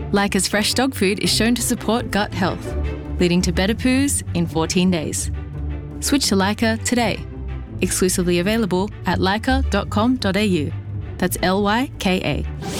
Lyca's fresh dog food is shown to support gut health, leading to better poos in 14 days. Switch to Lyca today. Exclusively available at lyca.com.au. That's Lyka.